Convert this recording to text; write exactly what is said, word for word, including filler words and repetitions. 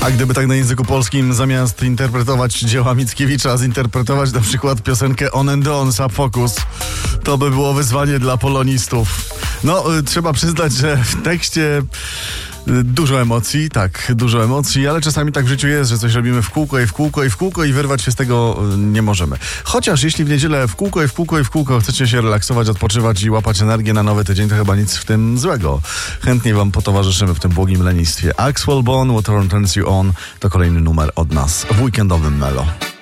A gdyby tak na języku polskim zamiast interpretować dzieła Mickiewicza, zinterpretować na przykład piosenkę On and On, Sub Focus, to by było wyzwanie dla polonistów. No, y, trzeba przyznać, że w tekście dużo emocji, tak, dużo emocji, ale czasami tak w życiu jest, że coś robimy w kółko i w kółko i w kółko i wyrwać się z tego nie możemy. Chociaż jeśli w niedzielę w kółko i w kółko i w kółko chcecie się relaksować, odpoczywać i łapać energię na nowy tydzień, to chyba nic w tym złego. Chętnie wam potowarzyszymy w tym błogim lenistwie. Axwell Bone, What Turns You On to kolejny numer od nas w weekendowym Melo.